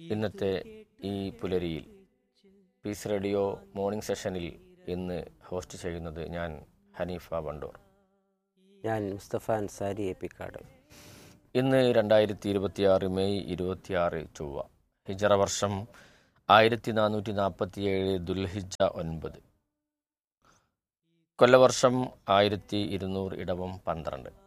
ഇന്നത്തെ ഈ പുലരിയിൽ പീസ് റേഡിയോ മോർണിംഗ് സെഷനിൽ ഇന്ന് ഹോസ്റ്റ് ചെയ്യുന്നത് ഞാൻ ഹനീഫ വണ്ടൂർ. ഞാൻ മുസ്തഫ അൻസാരി എപ്പിക്കാട്. ഇന്ന് 2026 മെയ് 26 ചൊവ്വ. ഹിജറ വർഷം 1447 ദുൽഹിജ്ജ 9, കൊല്ലവർഷം 1200 ഇടവം 12.